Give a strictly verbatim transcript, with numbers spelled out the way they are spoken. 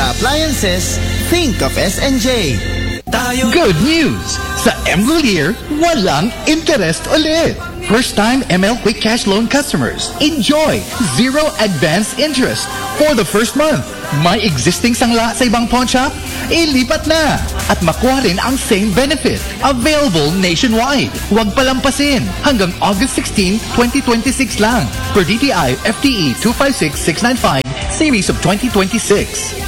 Sa appliances, think of S and J. Good news! Sa Emrolier, walang interest ulit. First-time M L Quick Cash Loan customers, enjoy zero advance interest for the first month. May existing sangla sa ibang pawn shop? Ilipat na! At makuha rin ang same benefit. Available nationwide. Huwag palampasin. Hanggang August sixteenth, twenty twenty-six lang. Per D T I F T E two five six six nine five, Series of twenty twenty-six.